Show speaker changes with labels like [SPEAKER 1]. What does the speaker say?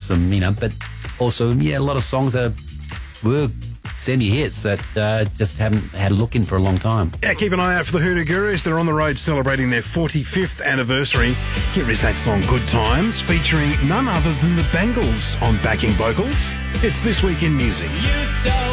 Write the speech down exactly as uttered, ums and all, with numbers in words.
[SPEAKER 1] some, you know, but also, yeah, a lot of songs that were semi-hits that uh, just haven't had a look in for a long time.
[SPEAKER 2] Yeah, keep an eye out for the Hoodoo Gurus. They're on the road celebrating their forty-fifth anniversary. Here is that song, Good Times, featuring none other than the Bangles on backing vocals. It's This Week in Music.